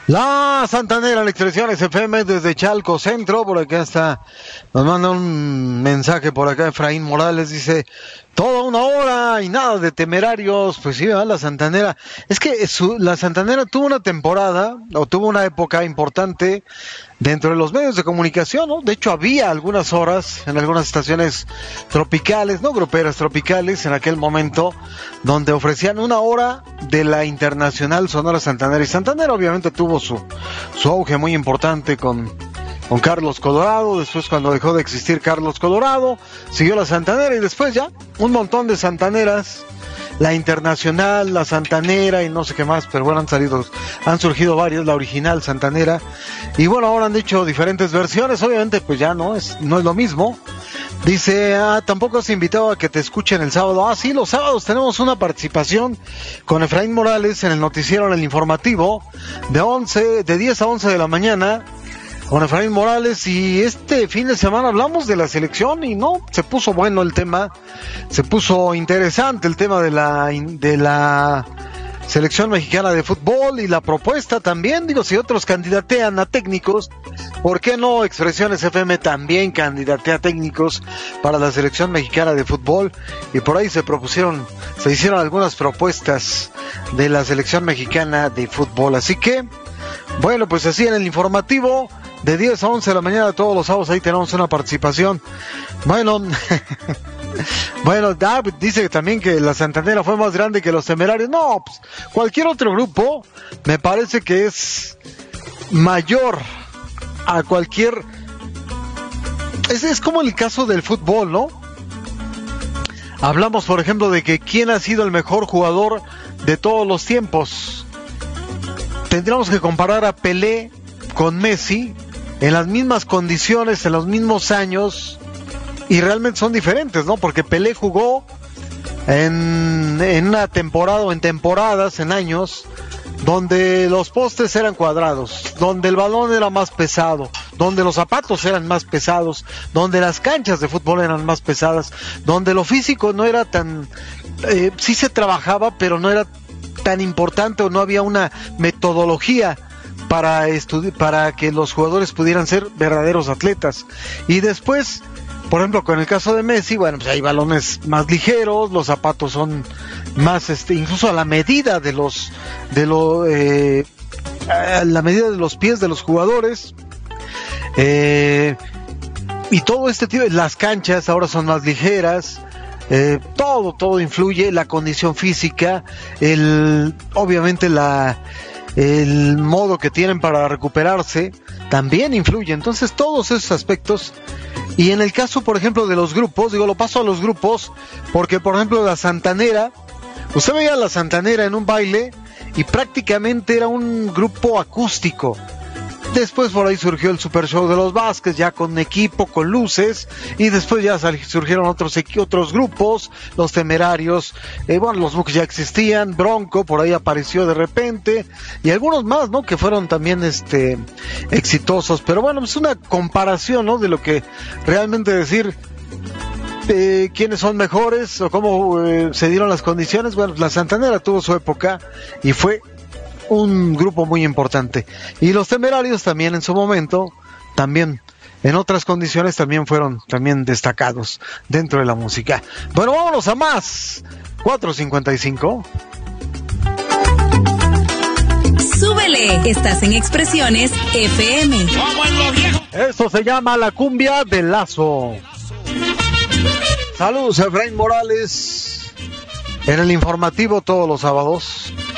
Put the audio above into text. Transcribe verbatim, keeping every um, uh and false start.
La Santanera, la Expresiones F M desde Chalco Centro. Por acá está, nos manda un mensaje por acá Efraín Morales, dice, toda una hora y nada de temerarios. Pues sí, ¿verdad? La Santanera, es que su, la Santanera tuvo una temporada, o tuvo una época importante dentro de los medios de comunicación, ¿no? De hecho había algunas horas en algunas estaciones tropicales, no gruperas, tropicales en aquel momento, donde ofrecían una hora de la Internacional Sonora Santanera. Y Santanera obviamente tuvo su, su auge muy importante con, con Carlos Colorado. Después, cuando dejó de existir Carlos Colorado, siguió la Santanera, y después ya un montón de Santaneras, la Internacional, la Santanera y no sé qué más, pero bueno, han salido, han surgido varias, la original Santanera, y bueno, ahora han hecho diferentes versiones. Obviamente pues ya no es, no es lo mismo. Dice, ah, tampoco has invitado a que te escuchen el sábado. Ah, sí, los sábados tenemos una participación con Efraín Morales en el noticiero, en el informativo, de once, de diez a once de la mañana, con Efraín Morales. Y este fin de semana hablamos de la selección y no, se puso bueno el tema, se puso interesante el tema de la, de la selección mexicana de fútbol y la propuesta también. Digo, si otros candidatean a técnicos, ¿por qué no Expresiones F M también candidatea a técnicos para la selección mexicana de fútbol? Y por ahí se propusieron, se hicieron algunas propuestas de la selección mexicana de fútbol. Así que, bueno, pues así en el informativo, de diez a once de la mañana todos los sábados, ahí tenemos una participación. Bueno, bueno, David dice también que la Santanera fue más grande que los Temerarios. No, pues, cualquier otro grupo me parece que es mayor a cualquier... Es, es como el caso del fútbol, ¿no? Hablamos, por ejemplo, de que quién ha sido el mejor jugador de todos los tiempos. Tendríamos que comparar a Pelé con Messi en las mismas condiciones, en los mismos años, y realmente son diferentes, ¿no? Porque Pelé jugó en, en una temporada o en temporadas, en años, donde los postes eran cuadrados, donde el balón era más pesado, donde los zapatos eran más pesados, donde las canchas de fútbol eran más pesadas, donde lo físico no era tan... Eh, sí se trabajaba, pero no era tan importante, o no había una metodología para estudi- para que los jugadores pudieran ser verdaderos atletas. Y después, por ejemplo, con el caso de Messi, bueno, pues hay balones más ligeros, los zapatos son más, este, incluso a la medida de los, de lo, eh, a la medida de los pies de los jugadores, eh, y todo este tipo, las canchas ahora son más ligeras. Eh, todo, todo influye, la condición física, el, obviamente la, el modo que tienen para recuperarse también influye. Entonces todos esos aspectos. Y en el caso, por ejemplo, de los grupos, digo, lo paso a los grupos, porque por ejemplo la Santanera, usted veía a la Santanera en un baile y prácticamente era un grupo acústico. Después por ahí surgió el Super Show de los Vázquez, ya con equipo, con luces, y después ya surgieron otros otros grupos, los Temerarios, eh, bueno, los Bucks ya existían, Bronco por ahí apareció de repente, y algunos más, ¿no?, que fueron también este exitosos. Pero bueno, es una comparación, ¿no?, de lo que realmente decir eh, quiénes son mejores o cómo eh, se dieron las condiciones. Bueno, la Santanera tuvo su época y fue un grupo muy importante, y los Temerarios también en su momento, también en otras condiciones, también fueron también destacados dentro de la música. Bueno, vámonos a más. Cuatro cincuenta y cinco. Súbele, estás en Expresiones F M. Esto se llama la cumbia del Lazo. Saludos a Efraín Morales en el informativo todos los sábados.